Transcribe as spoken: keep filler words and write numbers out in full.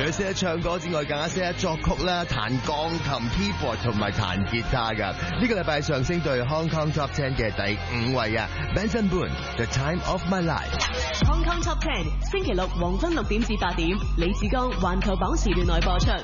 咗識得唱歌之外，更加識得作曲啦、彈鋼琴、keyboard 同埋彈吉他噶。呢個禮拜上升到 Hong Kong Top Ten 嘅第五位啊 ，Benson Boone，The Time of My Life。 Hong Kong Top Ten， 星期六黃昏六點至八點，李志剛環球榜時段內播出。